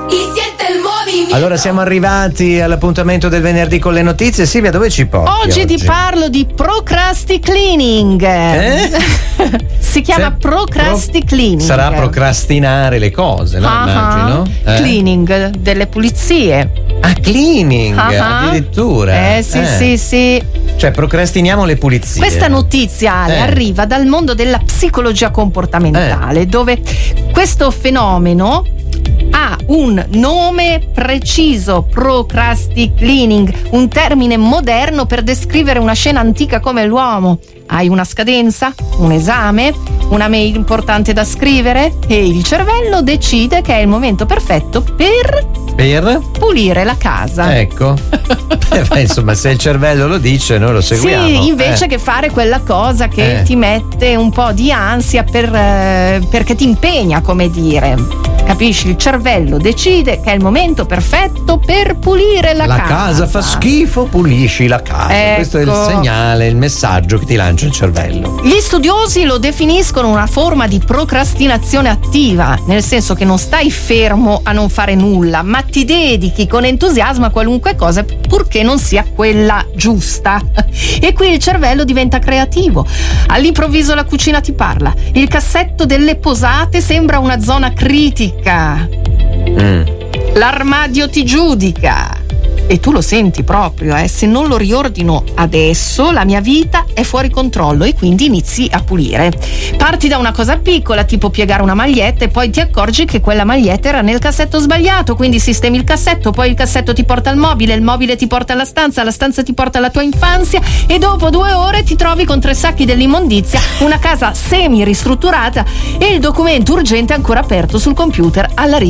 Allora siamo arrivati all'appuntamento del venerdì con le notizie. Silvia, dove ci porti oggi? Ti parlo di procrasticleaning. Si chiama procrasticleaning. Sarà procrastinare le cose, no? Immagino. Cleaning delle pulizie. Ah, cleaning, addirittura. Sì. Cioè procrastiniamo le pulizie. Questa notizia arriva dal mondo della psicologia comportamentale, dove questo fenomeno ha un nome preciso: procrasticleaning, un termine moderno per descrivere una scena antica come l'uomo. Hai una scadenza, un esame, una mail importante da scrivere e il cervello decide che è il momento perfetto per pulire la casa. Ecco. Insomma, se il cervello lo dice, noi lo seguiamo. Sì, invece che fare quella cosa che ti mette un po' di ansia perché ti impegna, come dire. Capisci? Il cervello decide che è il momento perfetto per pulire la casa. La casa fa schifo, pulisci la casa. Ecco. Questo è il segnale, il messaggio che ti lancia il cervello. Gli studiosi lo definiscono una forma di procrastinazione attiva, nel senso che non stai fermo a non fare nulla, ma ti dedichi con entusiasmo a qualunque cosa, purché non sia quella giusta. E qui il cervello diventa creativo. All'improvviso la cucina ti parla, il cassetto delle posate sembra una zona critica. L'armadio ti giudica e tu lo senti proprio, se non lo riordino adesso la mia vita è fuori controllo, e quindi inizi a pulire. Parti da una cosa piccola, tipo piegare una maglietta, e poi ti accorgi che quella maglietta era nel cassetto sbagliato, quindi sistemi il cassetto, poi il cassetto ti porta al mobile, il mobile ti porta alla stanza, la stanza ti porta alla tua infanzia, e dopo 2 ore ti trovi con 3 sacchi dell'immondizia, una casa semi ristrutturata e il documento urgente ancora aperto sul computer alla